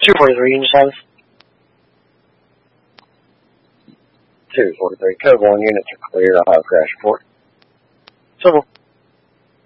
243, Union Service. 243, Code 1 units are clear. I'll have a crash report. Civil.